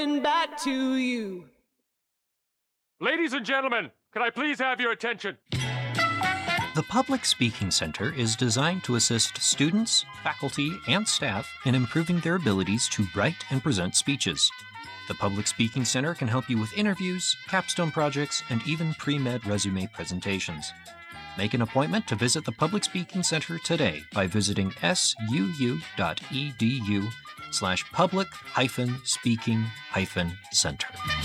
back to you. Ladies and gentlemen, can I please have your attention? The Public Speaking Center is designed to assist students, faculty, and staff in improving their abilities to write and present speeches. The Public Speaking Center can help you with interviews, capstone projects, and even pre-med resume presentations. Make an appointment to visit the Public Speaking Center today by visiting suu.edu/public-speaking-center.